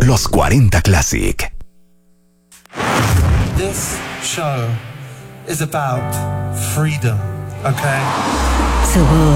Los 40 Classic. This show is about freedom, okay? So